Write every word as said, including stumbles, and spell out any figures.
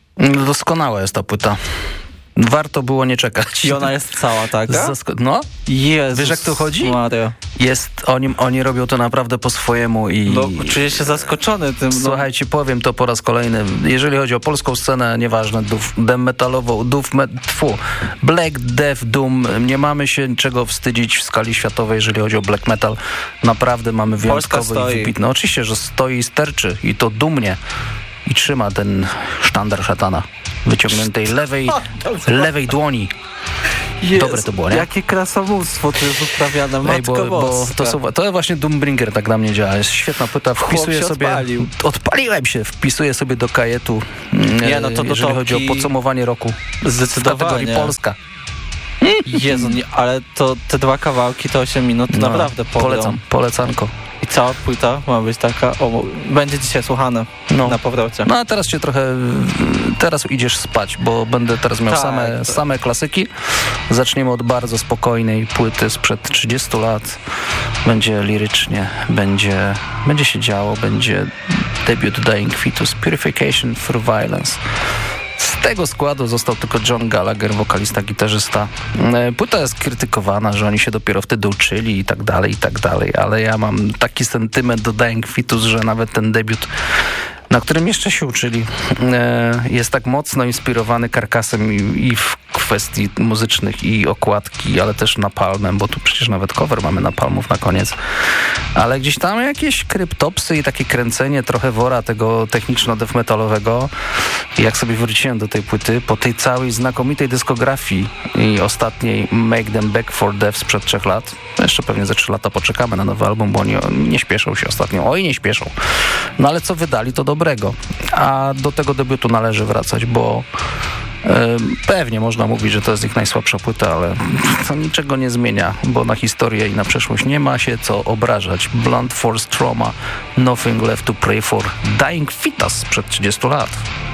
Doskonała jest ta płyta. Warto było nie czekać. I ona jest cała, tak? Zasko- no. Jezus Wiesz, jak to chodzi? Maria. Jest, oni, oni robią to naprawdę po swojemu i... No, czuję się zaskoczony tym. No. Słuchajcie, powiem to po raz kolejny. Jeżeli chodzi o polską scenę, nieważne, death metalową, death me, tfu, black, death, doom, nie mamy się czego wstydzić w skali światowej, jeżeli chodzi o black metal. Naprawdę mamy wyjątkowy i wybitny. No, oczywiście, że stoi i sterczy i to dumnie i trzyma ten sztandar szatana wyciągniętej lewej, lewej dłoni. Jezu, dobre to było, nie? Jakie krasomóstwo to jest uprawiane, matko Ej, bo, bo to, są, to właśnie Doombringer tak na mnie działa. Jest świetna płyta. Wpisuję sobie... Odpalił. Odpaliłem się. Wpisuję sobie do kajetu, nie, no to do jeżeli chodzi o podsumowanie roku. Zdecydowanie. W kategorii Polska. Jezu, nie, ale to te dwa kawałki, to osiem minut, no, naprawdę pogrom. Polecam, polecanko. I cała płyta ma być taka, o, będzie dzisiaj słuchane no. na powrocie. No a teraz cię trochę, teraz idziesz spać, bo będę teraz miał tak, same, to... same klasyki. Zaczniemy od bardzo spokojnej płyty sprzed trzydziestu lat. Będzie lirycznie, będzie, będzie się działo, będzie debiut Dying Fetus, Purification Through Violence. Z tego składu został tylko John Gallagher, wokalista, gitarzysta. Płyta jest krytykowana, że oni się dopiero wtedy uczyli i tak dalej, i tak dalej, ale ja mam taki sentyment do Dying Fetus, że nawet ten debiut, na którym jeszcze się uczyli, jest tak mocno inspirowany Carcassem i w kwestii muzycznych i okładki, ale też Napalmem, bo tu przecież nawet cover mamy Napalmów na koniec. Ale gdzieś tam jakieś kryptopsy i takie kręcenie trochę wora tego techniczno-death metalowego. I jak sobie wróciłem do tej płyty, po tej całej znakomitej dyskografii i ostatniej Make Them Back for Death sprzed trzech lat, jeszcze pewnie ze trzy lata poczekamy na nowy album, bo oni nie śpieszą się ostatnio. Oj, nie śpieszą. No ale co wydali, to dobrego. A do tego debiutu należy wracać, bo pewnie można mówić, że to jest ich najsłabsza płyta, ale to niczego nie zmienia, bo na historię i na przeszłość nie ma się co obrażać. Blunt Force Trauma, Nothing Left to Pray For, Dying Fetus sprzed trzydziestu lat.